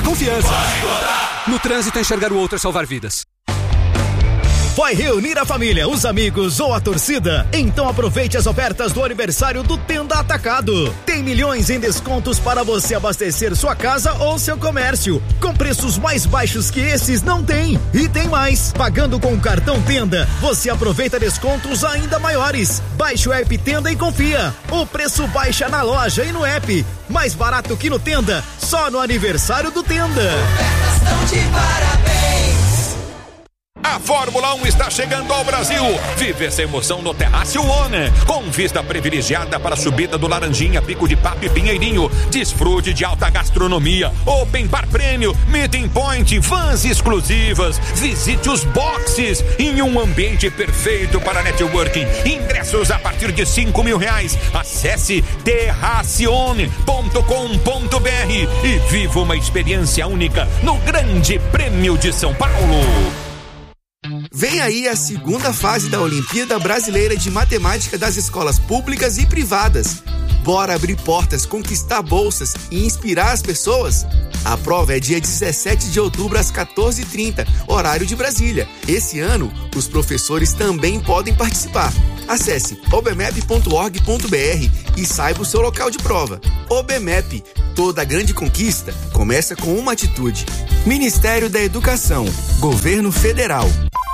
confiança. No trânsito, enxergar o outro é salvar vidas. Vai reunir a família, os amigos ou a torcida? Então aproveite as ofertas do aniversário do Tenda Atacado. Tem milhões em descontos para você abastecer sua casa ou seu comércio. Com preços mais baixos que esses não tem. E tem mais. Pagando com o cartão Tenda, você aproveita descontos ainda maiores. Baixe o app Tenda e confia. O preço baixa na loja e no app. Mais barato que no Tenda, só no aniversário do Tenda. Ofertas estão de parabéns. A Fórmula 1 está chegando ao Brasil. Vive essa emoção no Terraço One, com vista privilegiada para a subida do Laranjinha, Pico de Papo e Pinheirinho. Desfrute de alta gastronomia, open bar prêmio, meeting point, vans exclusivas. Visite os boxes em um ambiente perfeito para networking. Ingressos a partir de R$5.000. Acesse terracione.com.br e viva uma experiência única no Grande Prêmio de São Paulo. Vem aí a segunda fase da Olimpíada Brasileira de Matemática das escolas públicas e privadas. Bora abrir portas, conquistar bolsas e inspirar as pessoas? A prova é dia 17 de outubro às 14h30, horário de Brasília. Esse ano, os professores também podem participar. Acesse obmep.org.br e saiba o seu local de prova. OBMEP, toda grande conquista começa com uma atitude. Ministério da Educação, Governo Federal.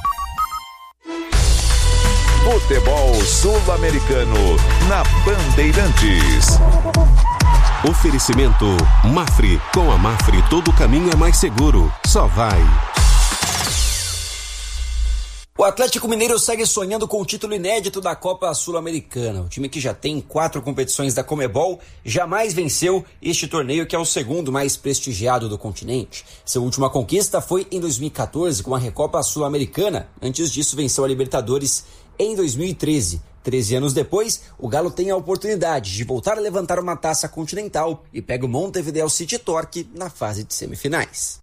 Futebol Sul-Americano na Bandeirantes. Oferecimento Mafre. Com a Mafre todo caminho é mais seguro. Só vai. O Atlético Mineiro segue sonhando com o título inédito da Copa Sul-Americana. O time que já tem 4 competições da Conmebol jamais venceu este torneio, que é o segundo mais prestigiado do continente. Sua última conquista foi em 2014 com a Recopa Sul-Americana. Antes disso, venceu a Libertadores em 2013. 13 anos depois, o Galo tem a oportunidade de voltar a levantar uma taça continental e pega o Montevideo City Torque na fase de semifinais.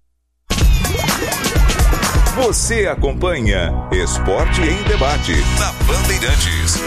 Você acompanha Esporte em Debate na Bandeirantes.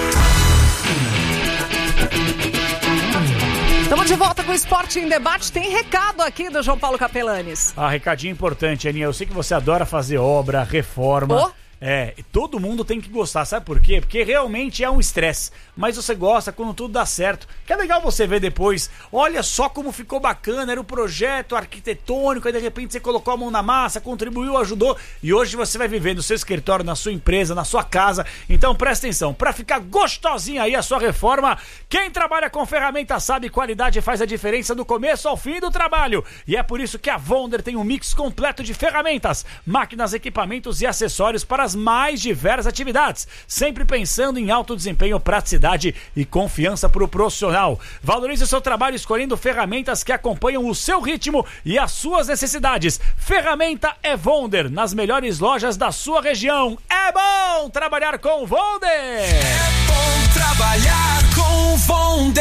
Estamos de volta com o Esporte em Debate. Tem recado aqui do João Paulo Capelanes. Recadinho importante, Aninha. Eu sei que você adora fazer obra, reforma. Todo mundo tem que gostar, sabe por quê? Porque realmente é um estresse, mas você gosta quando tudo dá certo, que é legal você ver depois, olha só como ficou bacana, era um projeto arquitetônico, aí de repente você colocou a mão na massa, contribuiu, ajudou, e hoje você vai viver no seu escritório, na sua empresa, na sua casa. Então presta atenção, pra ficar gostosinha aí a sua reforma, quem trabalha com ferramenta sabe, qualidade faz a diferença do começo ao fim do trabalho, e é por isso que a Wonder tem um mix completo de ferramentas, máquinas, equipamentos e acessórios para as mais diversas atividades, sempre pensando em alto desempenho, praticidade e confiança para o profissional. Valorize o seu trabalho escolhendo ferramentas que acompanham o seu ritmo e as suas necessidades. Ferramenta é Wonder, nas melhores lojas da sua região. É bom trabalhar com Wonder! É bom trabalhar com Wonder!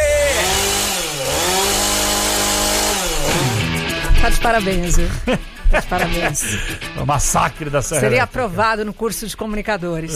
Tá de parabéns, viu? Tá de parabéns. O massacre da Serra Seria Elétrica. aprovado no curso de comunicadores.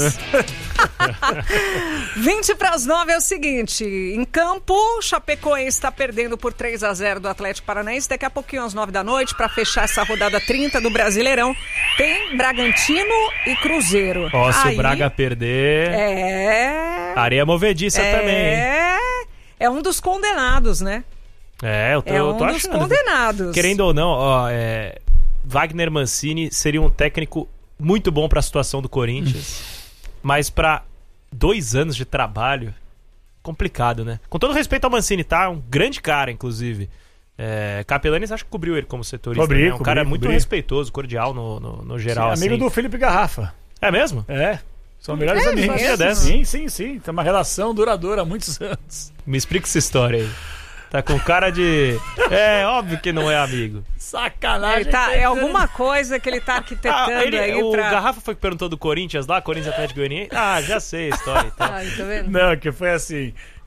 8:20 é o seguinte: em campo, Chapecoense está perdendo por 3-0 do Atlético Paranaense. Daqui a pouquinho, às 9 da noite, para fechar essa rodada 30 do Brasileirão, tem Bragantino e Cruzeiro. Se o Braga perder... Areia movediça também. É um dos condenados, né? Eu tô achando. Dos condenados. Querendo ou não, Wagner Mancini seria um técnico muito bom para a situação do Corinthians, mas para 2 anos de trabalho, complicado, né? Com todo respeito ao Mancini, tá? Um grande cara, inclusive. Capelanes acho que cobriu ele como setorista. Cobri, cara muito respeitoso, cordial no geral. Sim, amigo do Felipe Garrafa. É mesmo? São melhores amigos. Sim. Tem uma relação duradoura há muitos anos. Me explica essa história aí. Tá com cara de... óbvio que não é amigo. Sacanagem. É alguma coisa que ele tá arquitetando aí o Garrafa foi que perguntou do Corinthians lá, Corinthians Atlético Goianiense. Já sei a história. Tá vendo? Não, que foi assim...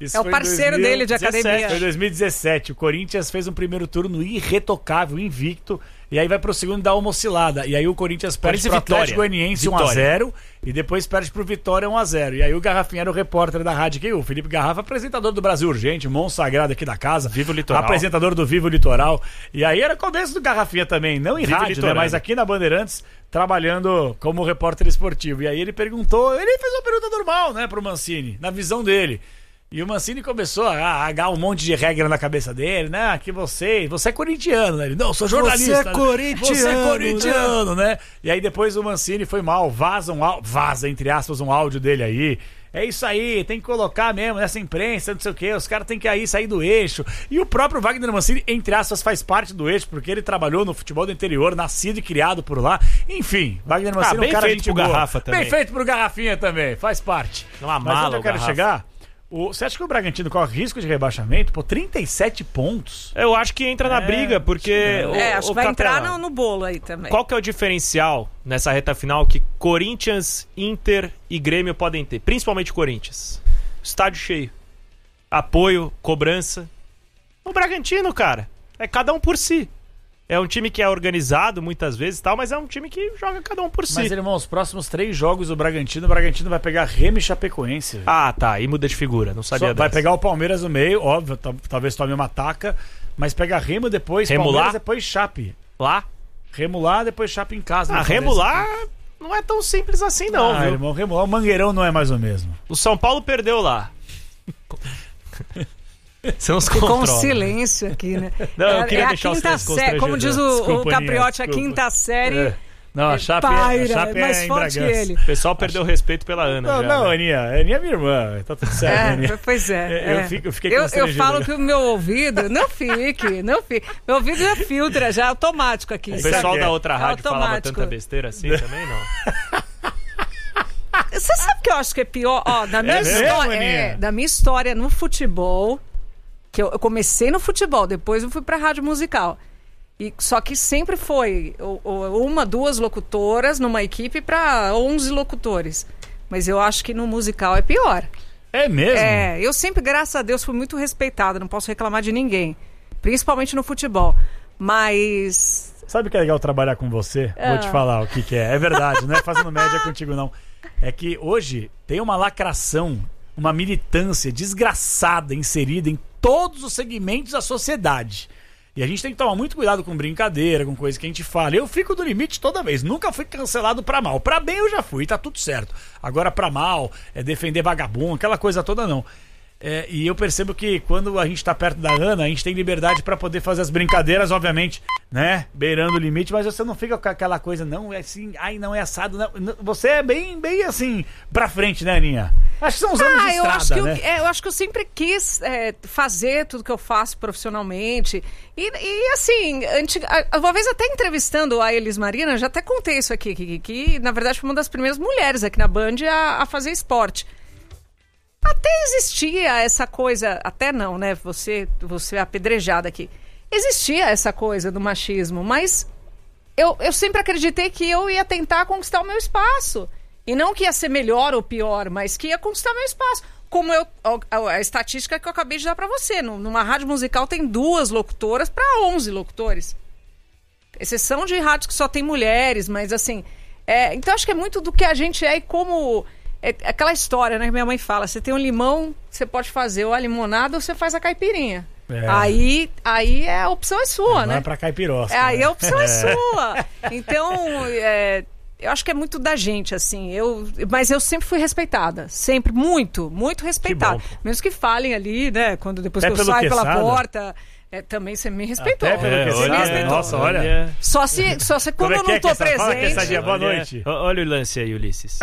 Isso é o parceiro dele de academia. Foi 2017. O Corinthians fez um primeiro turno irretocável, invicto. E aí vai pro segundo dar uma oscilada. E aí o Corinthians perde pro Atlético Goianiense 1-0. E depois perde pro Vitória 1-0. E aí o Garrafinha era o repórter da rádio aqui, o Felipe Garrafa, apresentador do Brasil Urgente, monstro sagrado aqui da casa. Vivo Litoral. Apresentador do Vivo Litoral. E aí era o começo do Garrafinha também. Não em rádio, né, mas aqui na Bandeirantes, trabalhando como repórter esportivo. E aí ele fez uma pergunta normal, né, pro Mancini, na visão dele. E o Mancini começou a agar um monte de regra na cabeça dele, né? Que você é corintiano, né? Ele, não, sou jornalista. Você é corintiano, né? E aí depois o Mancini foi mal, vaza, entre aspas, um áudio dele aí. É isso aí, tem que colocar mesmo nessa imprensa, não sei o quê, os caras têm que aí sair do eixo. E o próprio Wagner Mancini, entre aspas, faz parte do eixo, porque ele trabalhou no futebol do interior, nascido e criado por lá. Enfim, Wagner Mancini é um cara feito pro Garrafa também. Bem feito pro Garrafinha também, faz parte. Uma Mas mala, onde eu quero Garrafa. chegar... Você acha que o Bragantino corre risco de rebaixamento? Pô, 37 pontos. Eu acho que entra na briga, porque... acho que vai entrar no bolo aí também. Qual que é o diferencial nessa reta final que Corinthians, Inter e Grêmio podem ter? Principalmente Corinthians. Estádio cheio. Apoio, cobrança. O Bragantino, cara, é cada um por si. É um time que é organizado muitas vezes e tal, mas é um time que joga cada um por si. Mas, irmão, os próximos 3 jogos do Bragantino vai pegar Remo e Chapecoense. Ah, tá. Aí muda de figura. Não sabia dessa. Vai pegar o Palmeiras no meio, óbvio, talvez tome uma taca, mas pega Remo depois, Remo Palmeiras lá? Depois Chape. Lá? Remo lá, depois Chape em casa. Remo lá não é tão simples assim não, viu? Irmão, Remo lá, o Mangueirão não é mais o mesmo. O São Paulo perdeu lá. Você não se Ficou controla. um silêncio aqui, né? Não, eu queria deixar a quinta série, como diz o Capriotti, a quinta série. Não, a Chape paira, mais é forte que ele. O pessoal perdeu o respeito pela Ana. Não, Aninha é minha irmã. Tá tudo certo, Aninha. Pois é. Eu fiquei eu falo que o meu ouvido não fique. Meu ouvido já filtra, já é automático aqui. O pessoal da outra rádio falava tanta besteira assim também, não. Você sabe que eu acho que é pior? Ó, da minha história no futebol, que eu comecei no futebol, depois eu fui pra rádio musical. Só que sempre foi 1, 2 locutoras numa equipe pra 11 locutores. Mas eu acho que no musical é pior. É mesmo? Eu sempre, graças a Deus, fui muito respeitada, não posso reclamar de ninguém. Principalmente no futebol. Mas... Sabe o que é legal trabalhar com você? Vou te falar o que é. É verdade, não é fazendo média contigo, não. É que hoje tem uma lacração, uma militância desgraçada inserida em todos os segmentos da sociedade. E a gente tem que tomar muito cuidado com brincadeira, com coisa que a gente fala. Eu fico do limite toda vez. Nunca fui cancelado pra mal. Pra bem eu já fui, tá tudo certo. Agora pra mal, defender vagabundo, aquela coisa toda não. E eu percebo que quando a gente tá perto da Ana, a gente tem liberdade pra poder fazer as brincadeiras, obviamente, né? Beirando o limite, mas você não fica com aquela coisa, não é assim, ai, não é assado, não. Você é bem assim, pra frente, né, Aninha? Acho que são os anos de estrada, né? Eu acho que eu sempre quis fazer tudo que eu faço profissionalmente. E assim, uma vez até entrevistando a Elis Marina, eu já até contei isso aqui, que na verdade foi uma das primeiras mulheres aqui na Band a fazer esporte. Até existia essa coisa, até não, né? Você é apedrejada aqui. Existia essa coisa do machismo, mas eu sempre acreditei que eu ia tentar conquistar o meu espaço. E não que ia ser melhor ou pior, mas que ia conquistar meu espaço. Como a estatística que eu acabei de dar pra você. Numa rádio musical tem 2 locutoras para 11 locutores. Exceção de rádios que só tem mulheres, mas assim... então acho que é muito do que a gente é e como... É aquela história, né, que minha mãe fala. Você tem um limão, você pode fazer ou a limonada ou você faz a caipirinha. Aí a opção é sua, né? Vai pra caipirosca. Aí a opção é sua. Então, eu acho que é muito da gente, assim. Mas eu sempre fui respeitada. Sempre, muito, muito respeitada. Mesmo que falem ali, né? Depois que eu saio pela porta... também você me respeitou. Nossa, olha. Só se quando eu não tô presente... Fala que essa dia, boa noite. Olha o lance aí, Ulisses.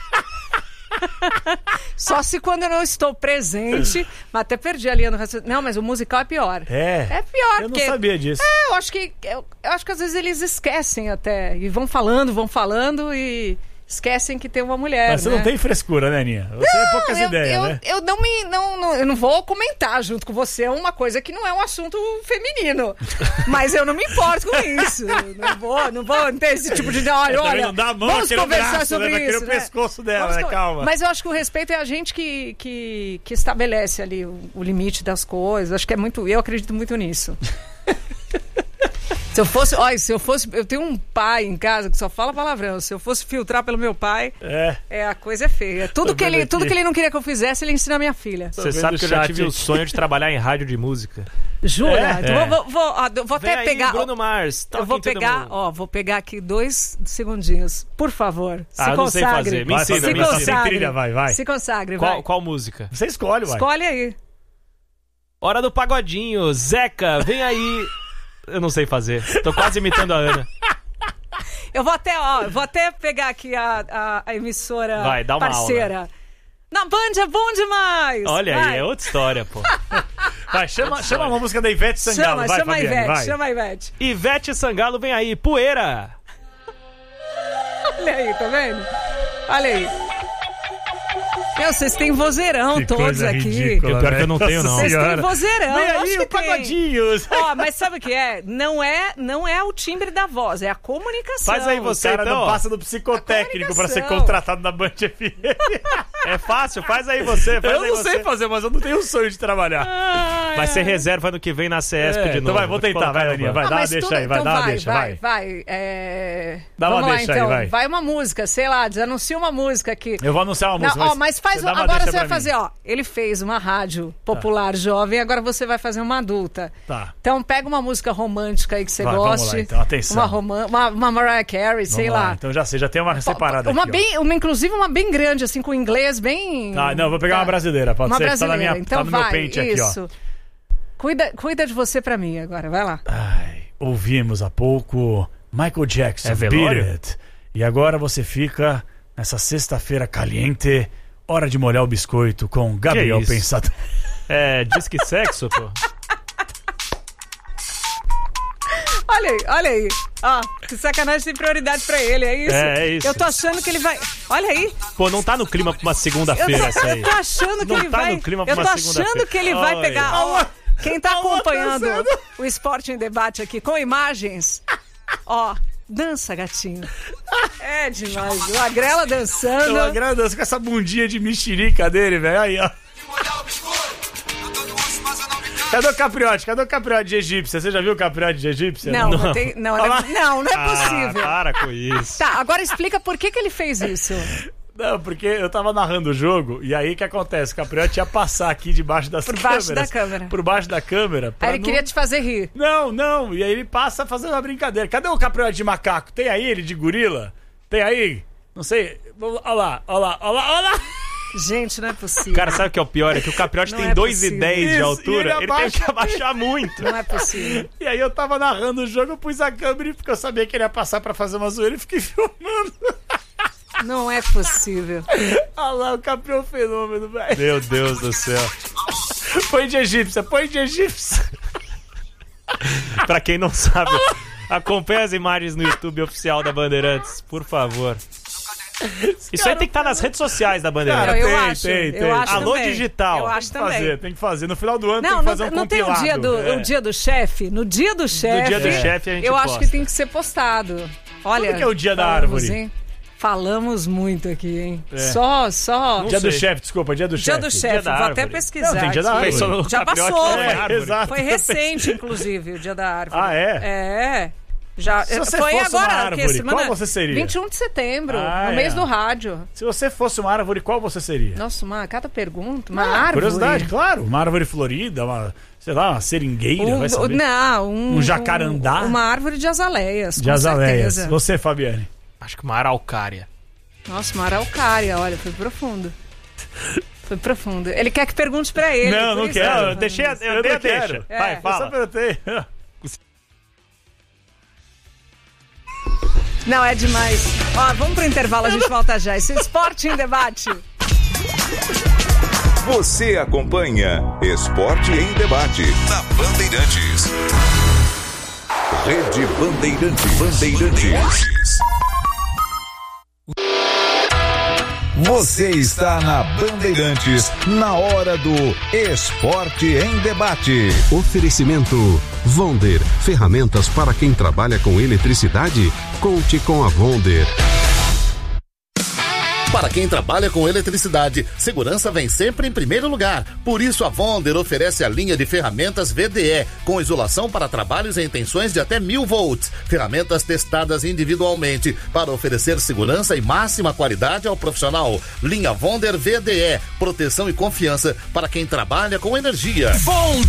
Só se quando eu não estou presente, mas até perdi a linha do raciocínio. Não, mas o musical é pior. É pior. Eu não sabia disso. Eu acho que às vezes eles esquecem até. E vão falando e esquecem que tem uma mulher. Mas você não tem frescura, né, Aninha? Você é poucas ideias, né? Eu não vou comentar junto com você uma coisa que não é um assunto feminino. Mas eu não me importo com isso. Não vou ter esse tipo de... Olha, não dá a mão, vamos conversar braço, sobre né? isso. O pescoço dela, né? Calma. Mas eu acho que o respeito é a gente que estabelece ali o limite das coisas. Acho que é muito... Eu acredito muito nisso. Se eu fosse, eu tenho um pai em casa que só fala palavrão. Se eu fosse filtrar pelo meu pai, a coisa é feia. Tudo que ele não queria que eu fizesse, ele ensina a minha filha. Você sabe que eu já tive o sonho de trabalhar em rádio de música. Jura? Vou até pegar. Bruno Mars. Eu vou pegar aqui 2 segundinhos. Por favor, se consagre. Não sei fazer. Me ensina. Sem trilha, vai. Se consagre, vai. Qual música? Você escolhe, vai. Escolhe aí. Hora do pagodinho. Zeca, vem aí. Eu não sei fazer. Tô quase imitando a Ana. Eu vou até pegar aqui a emissora parceira. Aula. Na Band é bom demais. Olha aí, é outra história, pô. Vai, chama uma música da Ivete Sangalo. Chama a Ivete. Ivete Sangalo, vem aí. Poeira. Olha aí, tá vendo? Olha aí. Vocês têm vozeirão que todos aqui. Ridícula, pior que eu não tenho, não. Vocês têm vozeirão. Vem aí o pagodinhos. Mas sabe o que é? Não é o timbre da voz, é a comunicação. Faz aí você, cara, então. Não passa do psicotécnico pra ser contratado na Band FM. É fácil, faz aí você. Eu não sei fazer, mas eu não tenho o sonho de trabalhar. Vai ser reserva ano que vem na CESP de novo. Então vai, vou tentar, vai, Aninha. Vai, dá uma deixa aí, vai, dá uma deixa, vai. Dá uma deixa aí, vai. Vai uma música, sei lá, desanuncia uma música aqui. Eu vou anunciar uma música. Mas faz agora você vai fazer, ele fez uma rádio popular jovem, agora você vai fazer uma adulta. Tá. Então pega uma música romântica aí que você goste. Vamos lá, então, atenção. Uma Mariah Carey, sei lá. Então já sei, já tem uma separada aqui. Inclusive uma bem grande, assim, com inglês bem... Não, vou pegar uma brasileira, pode ser. Brasileira. Tá então no meu pente aqui, ó. Cuida de você pra mim agora, vai lá. Ouvimos há pouco Michael Jackson, Beat It. E agora você fica nessa sexta-feira caliente... Hora de molhar o biscoito com Gabriel Pensador. Disque sexo, pô. Olha aí. Que sacanagem, tem prioridade pra ele, é isso? É isso. Eu tô achando que ele vai... Olha aí. Pô, não tá no clima pra uma segunda-feira essa aí. Eu tô achando que ele vai... no clima pra uma segunda-feira. Eu tô achando que ele vai pegar... Quem tá acompanhando o Esporte em Debate aqui com imagens... Dança, gatinho. É demais. O Agrela dançando. O Agrela dança com essa bundinha de mexerica dele, velho. Aí, ó. Cadê o capriote de egípcia? Você já viu o capriote de egípcia? Não é possível. Para com isso. Tá, agora explica por que ele fez isso. Não, porque eu tava narrando o jogo e aí o que acontece? O Capriotti ia passar aqui debaixo das câmeras. Por baixo da câmera. Aí ele queria te fazer rir. Não. E aí ele passa fazendo uma brincadeira. Cadê o Capriotti de macaco? Tem aí ele de gorila? Tem aí? Não sei. Olha lá. Gente, não é possível. Cara, sabe o que é o pior? É que o Capriotti tem 2,10 de altura. Ele tem que abaixar muito. Não é possível. E aí eu tava narrando o jogo, eu pus a câmera porque eu sabia que ele ia passar pra fazer uma zoeira e fiquei filmando. Não é possível. Olha lá, o Caprião fenômeno, velho. Meu Deus do céu. Põe de egípcia. Pra quem não sabe, acompanhe as imagens no YouTube oficial da Bandeirantes, por favor. Isso aí tem que estar nas redes sociais da Bandeirantes. Cara, eu acho Alô também. Digital. Eu acho também. Tem que fazer. No final do ano tem que fazer um compilado. Não tem o dia do chefe? No dia do chefe, a gente eu acho que tem que ser postado. Olha, quando que é o dia da árvore? Hein? Falamos muito aqui, hein? Só. Dia do chefe, desculpa, dia do chefe. Vou até pesquisar. Não, tem dia da árvore. Já passou. Exato. Foi recente, inclusive, o dia da árvore. É? Já, se você foi fosse agora, uma árvore, qual você seria? 21 de setembro, no mês do rádio. Se você fosse uma árvore, qual você seria? Nossa, cada pergunta, uma árvore. Curiosidade, claro. Uma árvore florida, uma seringueira, vai saber. Não, um jacarandá. Uma árvore de azaleias, de azaleias. Certeza. Você, Fabiane? Acho que uma araucária. Nossa, uma araucária, olha, foi profundo. Foi profundo. Ele quer que pergunte pra ele. Não quero. Eu dei a deixa. Vai, fala. Eu só perguntei. Não, é demais. Vamos pro intervalo, a gente volta já. Esse Esporte em Debate. Você acompanha Esporte em Debate na Bandeirantes. Rede Bandeirantes. Você está na Bandeirantes, na hora do Esporte em Debate. Oferecimento Vonder, ferramentas para quem trabalha com eletricidade. Conte com a Vonder. Para quem trabalha com eletricidade, segurança vem sempre em primeiro lugar. Por isso, a Vonder oferece a linha de ferramentas VDE, com isolação para trabalhos em tensões de até 1000 volts. Ferramentas testadas individualmente para oferecer segurança e máxima qualidade ao profissional. Linha Vonder VDE, proteção e confiança para quem trabalha com energia.